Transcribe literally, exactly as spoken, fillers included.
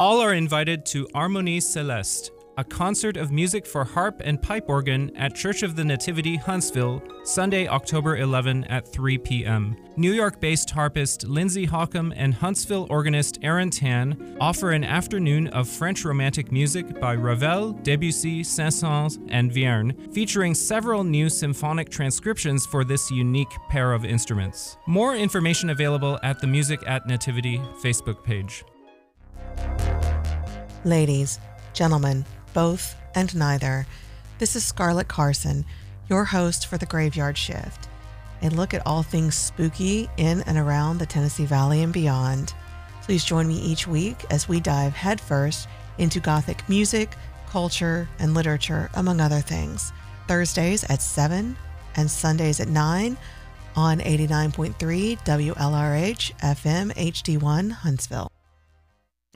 All are invited to Harmonie Céleste, a concert of music for harp and pipe organ at Church of the Nativity, Huntsville, Sunday, October eleventh at three p.m. New York-based harpist Lindsay Hockham and Huntsville organist Aaron Tan offer an afternoon of French Romantic music by Ravel, Debussy, Saint-Saëns, and Vierne, featuring several new symphonic transcriptions for this unique pair of instruments. More information available at the Music at Nativity Facebook page. Ladies, gentlemen, both and neither, this is Scarlett Carson, your host for The Graveyard Shift, a look at all things spooky in and around the Tennessee Valley and beyond. Please join me each week as we dive headfirst into Gothic music, culture, and literature, among other things. Thursdays at seven and Sundays at nine on eighty-nine point three W L R H F M H D one Huntsville.